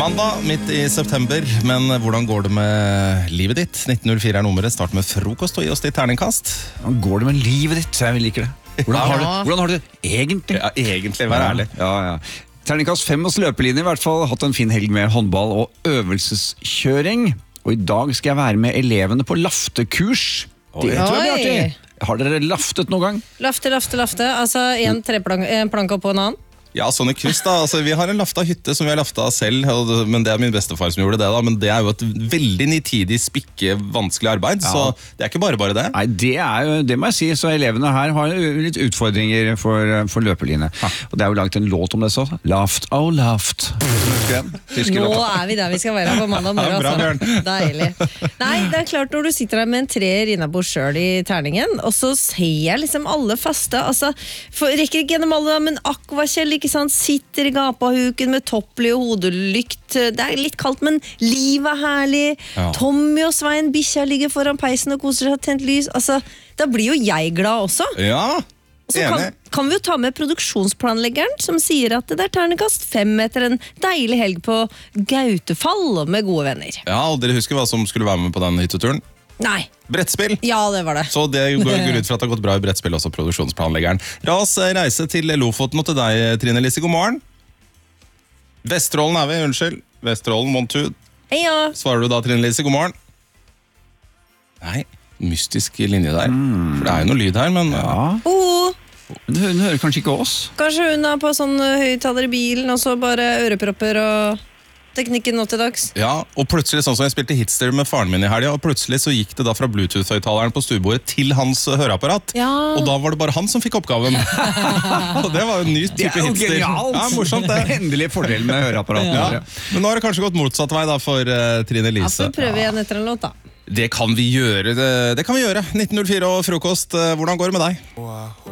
Mandag, midt i september, men hvordan går det med livet ditt? 1904 nummeret, start med frokost og gi oss ditt terningkast. Hvordan går det med livet ditt? Jeg liker det. Hvordan har du det egentlig? Ja, egentlig, vær ærlig. Ja. Terningkast 5 hos løpelinje, i hvert fall. Hatt en fin helg med håndball og øvelseskjøring. Og i dag skal jeg være med elevene på laftekurs. Det tror jeg blir artig. Har dere laftet noen gang? Lafte. Altså en planke på en annen. Ja, sånne kryss da. Altså, vi har en lafta hytte som vi har lafta selv, men det er min bestefar som gjorde det da. Men det er jo et veldig nitidig, spikke, vanskelig arbeid, så det er ikke bare det. Nei, det må jeg si, så elevene her har litt utfordringer for løpelinje. Og det er jo laget en låt om det så. Laft, oh laft. Nå er vi der vi skal være på mandag morgen. Bra, altså. Deilig. Nei, det er klart når du sitter der med en treer innabords selv i terningen, og så ser jeg liksom alle faste, altså, rekker ikke gjennom alle, men Aquakjell, ikke sant, sitter i gapahuken med topply og hodelykt, det er litt kaldt, men livet er herlig. Ja. Tommy og Svein, bikkja ligger foran peisen og koser seg, tent lys, altså, da blir jo jeg glad også. Ja, så kan vi jo ta med produksjonsplanleggeren som sier at det er terningkast 5 etter en deilig helg på Gautefall med gode venner. Ja, og dere husker hva som skulle være med på den hytteturen? Nei. Brettspill. Ja, det var det. Så det går ut fra at det har gått bra i brettspill også, produksjonsplanleggeren. La oss reise til Lofoten og til deg, Trine Lise. God morgen. Vesterålen er vi, unnskyld. Vesterålen, Montud. Heia. Svarer du da, Trine Lise? God morgen. Nei, mystisk linje der. For det er jo noe lyd her, men... Ja. Men hun hører kanskje ikke oss. Kanskje hun er på sånn høyttaler i bilen, og så bare ørepropper og teknikken nå til dags. Ja, og plutselig, sånn som jeg spilte Hitster med faren min i helgen, og plutselig så gikk det da fra Bluetooth-høyttaleren på stuebordet til hans høreapparat. Ja. Og da var det bare han som fikk oppgaven. Og det var jo en ny type Hitster. Det er jo genialt! Ja, morsomt det. Endelig fordel med høreapparatet. Ja. Men nå har det kanskje gått motsatt vei da for Trine Lise. Ja, så prøver vi igjen etter en låt da. Det kan vi gjøre. Det kan vi gjøre. 1904 og frokost. Hvordan går det med deg?